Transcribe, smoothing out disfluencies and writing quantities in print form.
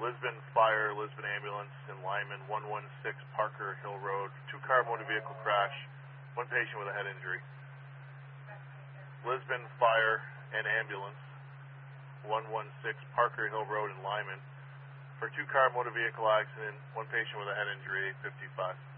Lisbon Fire, Lisbon Ambulance in Lyman, 116 Parker Hill Road, two-car motor vehicle crash, one patient with a head injury. Lisbon Fire and Ambulance, 116 Parker Hill Road in Lyman, for two-car motor vehicle accident, one patient with a head injury, 8:55.